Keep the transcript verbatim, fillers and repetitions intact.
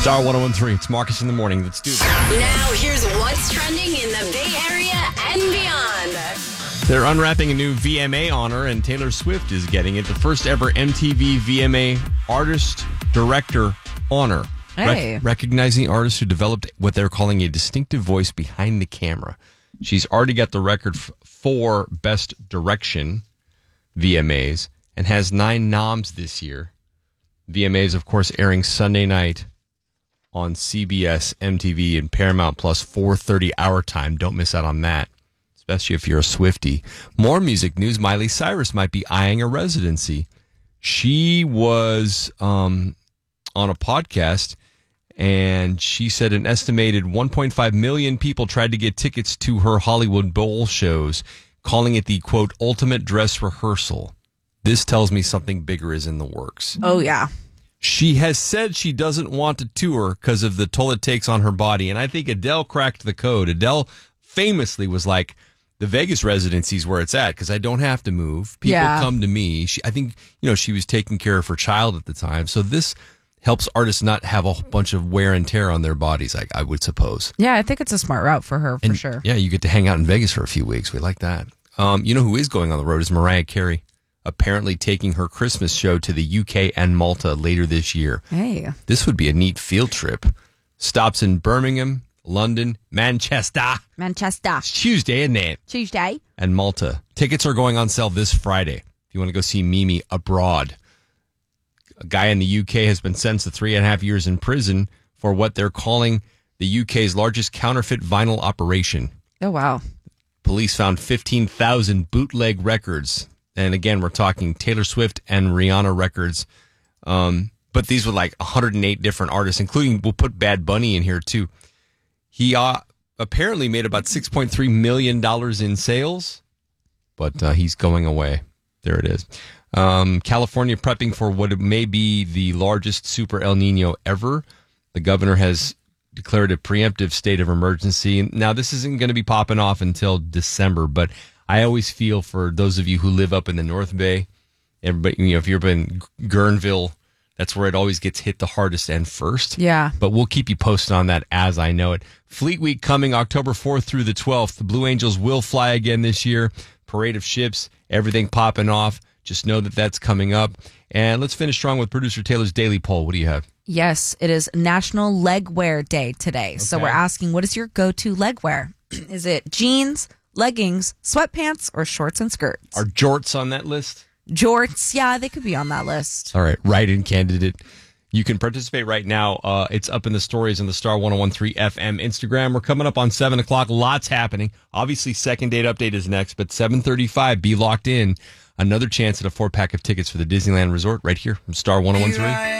Star one oh one three. It's Marcus in the morning. Let's do this. Now, here's what's trending in the Bay Area and beyond. They're unwrapping a new V M A honor, and Taylor Swift is getting it. The first ever M T V V M A Artist Director honor. Hey. Rec- recognizing artists who developed what they're calling a distinctive voice behind the camera. She's already got the record f- for Best Direction V M As and has nine noms this year. V M As, of course, airing Sunday night on C B S, M T V, and Paramount Plus, four thirty our time. Don't miss out on that, especially if you're a Swiftie. More music news. Miley Cyrus might be eyeing a residency. She was um, on a podcast, and she said an estimated one point five million people tried to get tickets to her Hollywood Bowl shows, calling it the, quote, ultimate dress rehearsal. This tells me something bigger is in the works. Oh, yeah. She has said she doesn't want to tour because of the toll it takes on her body. And I think Adele cracked the code. Adele famously was like, the Vegas residency is where it's at because I don't have to move. People Yeah. come to me. She, I think, you know, she was taking care of her child at the time. So this helps artists not have a bunch of wear and tear on their bodies, I, I would suppose. Yeah, I think it's a smart route for her, for And, sure. Yeah, you get to hang out in Vegas for a few weeks. We like that. Um, you know who is going on the road is Mariah Carey, apparently taking her Christmas show to the U K and Malta later this year. Hey. This would be a neat field trip. Stops in Birmingham, London, Manchester. Manchester. It's Tuesday, isn't it? Tuesday. And Malta. Tickets are going on sale this Friday. If you want to go see Mimi abroad. A guy in the U K has been sentenced to three and a half years in prison for what they're calling the U K's largest counterfeit vinyl operation. Oh, wow. Police found fifteen thousand bootleg records. And again, we're talking Taylor Swift and Rihanna records. Um, but these were like one hundred eight different artists, including, we'll put Bad Bunny in here too. He uh, apparently made about six point three million dollars in sales, but uh, he's going away. There it is. Um, California prepping for what may be the largest super El Nino ever. The governor has declared a preemptive state of emergency. Now, this isn't going to be popping off until December, but I always feel for those of you who live up in the North Bay. Everybody, you know, if you're in Guerneville, that's where it always gets hit the hardest and first. Yeah. But we'll keep you posted on that as I know it. Fleet Week coming October fourth through the twelfth. The Blue Angels will fly again this year. Parade of ships, everything popping off. Just know that that's coming up. And let's finish strong with producer Taylor's Daily Poll. What do you have? Yes, it is National Leg Wear Day today. So Okay. we're asking, what is your go-to leg wear? Is it jeans, leggings, sweatpants, or shorts and skirts? Are jorts on that list? Jorts, yeah, they could be on that list. All right, write-in candidate. You can participate right now. Uh, it's up in the stories on the Star one oh one three F M Instagram. We're coming up on seven o'clock. Lots happening. Obviously, second date update is next, but seven thirty-five, be locked in. Another chance at a four-pack of tickets for the Disneyland Resort right here from Star one oh one three.